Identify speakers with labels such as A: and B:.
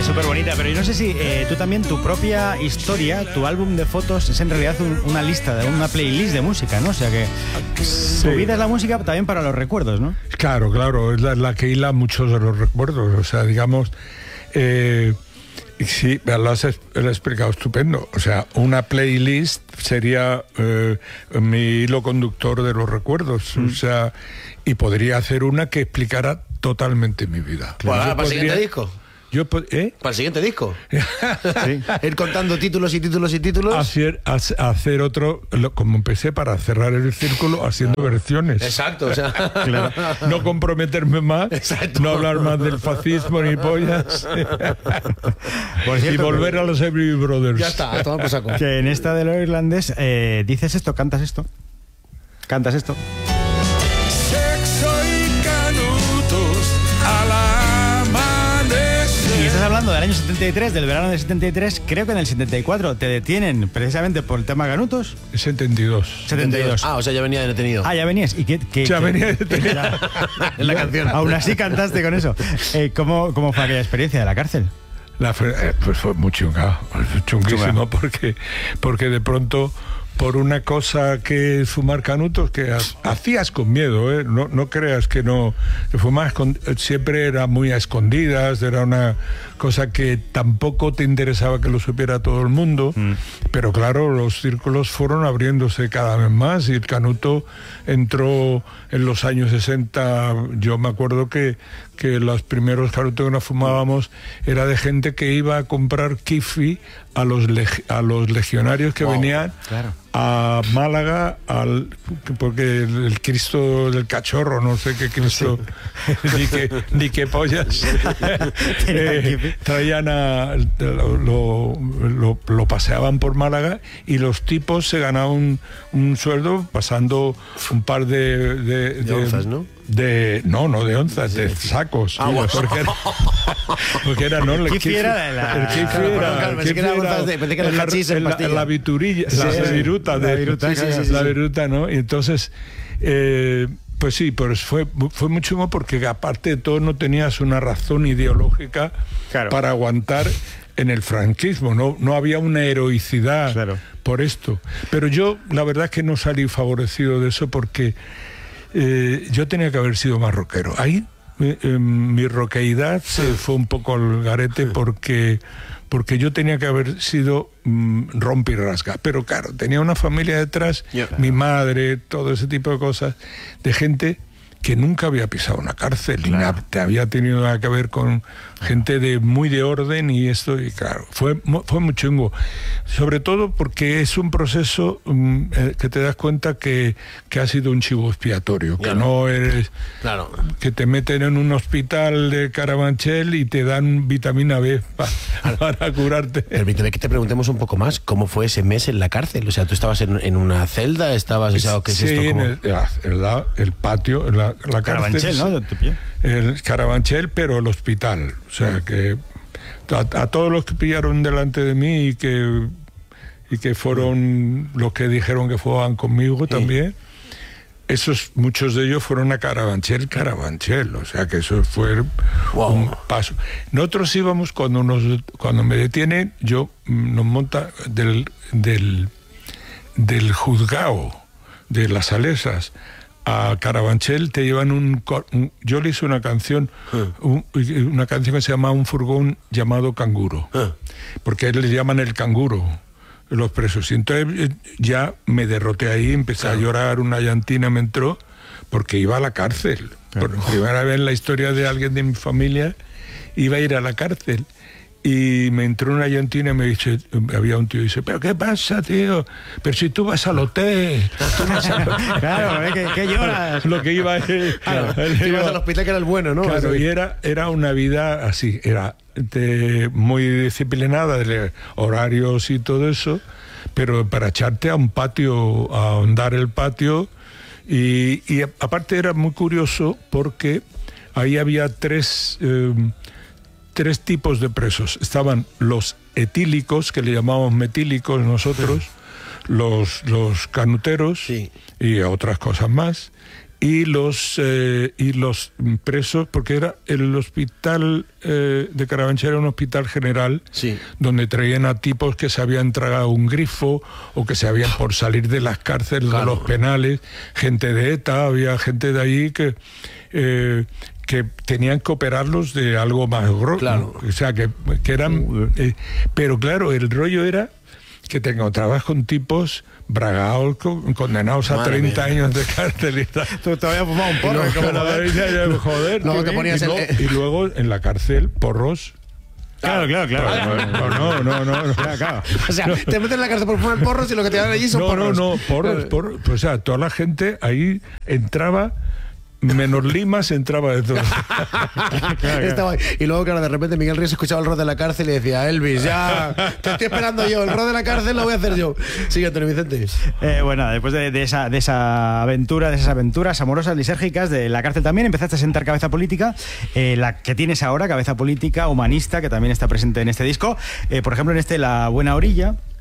A: Es súper bonita, pero yo no sé si tú también, tu propia historia, tu álbum de fotos es en realidad una lista, una playlist de música, ¿no? O sea que tu vida es la música también para los recuerdos, ¿no?
B: Claro, es la que hila muchos de los recuerdos, o sea, digamos... sí, lo has explicado estupendo. O sea, una playlist sería mi hilo conductor de los recuerdos. O sea, y podría hacer una que explicara totalmente mi vida.
C: Para el siguiente disco.
B: ¿Para
C: el siguiente disco. Sí. Ir contando títulos y títulos y títulos.
B: Hacer otro, como empecé, para cerrar el círculo, haciendo versiones.
C: Exacto, o sea.
B: Claro. No comprometerme más. Exacto. No hablar más del fascismo ni pollas. Y volver a los Everly Brothers.
C: Ya está, toma por saco.
A: Que en esta de lo irlandés dices esto, cantas esto. Cantas esto.
D: Sexo y canutos a la...
A: Y estás hablando del año 73, del verano del 73, creo que en el 74 te detienen precisamente por el tema Canutos.
B: 72.
C: Ah, o sea, ya venía detenido.
A: Ah, ya venías. ¿Y
B: ya venía detenido.
C: En la canción.
A: Aún así cantaste con eso. ¿Cómo fue aquella experiencia de la cárcel?
B: Pues fue muy chunguísimo, porque de pronto... por una cosa que es fumar canutos que hacías con miedo, ¿eh? No creas que no. Fumar siempre era muy a escondidas, era una cosa que tampoco te interesaba que lo supiera todo el mundo, pero claro, los círculos fueron abriéndose cada vez más y el canuto entró en los años 60. Yo me acuerdo que los primeros canutos que nos fumábamos era de gente que iba a comprar kifi a los legionarios que venían a Málaga, porque el Cristo del Cachorro, no sé qué Cristo, ni qué pollas, traían lo paseaban por Málaga y los tipos se ganaban un sueldo pasando un par de
C: onzas, ¿no?
B: No de onzas, de sacos. Porque era, ¿no? El kifi era la viturilla, la viruta, ¿no? Y entonces, pues sí, pues fue muy chungo porque aparte de todo no tenías una razón ideológica para aguantar en el franquismo, no había una heroicidad por esto. Pero yo, la verdad es que no salí favorecido de eso porque yo tenía que haber sido más rockero. Ahí mi roqueidad se fue un poco al garete porque yo tenía que haber sido rompe y rasga. Pero claro, tenía una familia detrás, mi madre, todo ese tipo de cosas, de gente que nunca había pisado una cárcel, ni había tenido nada que ver con gente muy de orden y esto, y claro, fue muy chungo. Sobre todo porque es un proceso que te das cuenta que ha sido un chivo expiatorio, que no eres... que te meten en un hospital de Carabanchel y te dan vitamina B para curarte.
C: Permíteme que te preguntemos un poco más, ¿cómo fue ese mes en la cárcel? O sea, ¿tú estabas en una celda? ¿Estabas, ¿qué es esto?
B: En el patio, la
A: Carabanchel,
B: cárcel,
A: ¿no?
B: El Carabanchel, pero el hospital. O sea, que a todos los que pillaron delante de mí y que fueron los que dijeron que fueron conmigo también, muchos de ellos fueron a Carabanchel, o sea que eso fue un paso. Nosotros íbamos, cuando me detienen, nos monta del juzgado de las Salesas a Carabanchel, te llevan yo le hice una canción, una canción que se llama Un furgón llamado Canguro, porque le llaman el canguro los presos. Y entonces ya me derroté ahí, empecé a llorar, una llantina me entró, porque iba a la cárcel. Por primera vez en la historia de alguien de mi familia, iba a ir a la cárcel. Y me entró una llantina y me dice, había un tío y dice, ¿pero qué pasa, tío? Pero si tú vas al hotel.
A: Claro, ¿qué lloras?
B: Lo que iba
C: ibas al hospital, que era el bueno, ¿no?
B: Claro, y era una vida así, era muy disciplinada, de horarios y todo eso, pero para echarte a un patio, a ahondar el patio, y aparte era muy curioso porque ahí había tres tipos de presos. Estaban los etílicos, que le llamamos metílicos nosotros, los canuteros y otras cosas más, y los presos, porque era el hospital de Carabanchel, era un hospital general,
C: sí,
B: donde traían a tipos que se habían tragado un grifo o que se habían por salir de las cárceles, claro, de los penales, gente de ETA, había gente de ahí que tenían que operarlos de algo más grosso,
C: claro,
B: o sea, que eran... pero claro, el rollo era que te encontrabas con tipos bragados, condenados a 30 años de cárcel y tal.
A: Tú te habías fumado un porro.
B: Joder. Y luego en la cárcel, porros.
A: Claro.
B: No.
C: Claro. O sea, te meten en la cárcel por fumar porros y lo que te dan allí son porros.
B: No, porros. O sea, toda la gente ahí entraba... menos limas entraba de todo.
C: Claro. Y luego, claro, de repente Miguel Ríos escuchaba el rod de la cárcel y decía: Elvis, ya te estoy esperando yo, el rod de la cárcel lo voy a hacer yo. Sigue, Antonio Vicente.
A: Bueno, después de esa aventura, de esas aventuras amorosas, lisérgicas de la cárcel, también empezaste a sentar cabeza política, la que tienes ahora, cabeza política humanista, que también está presente en este disco. Por ejemplo, en La Buena Orilla,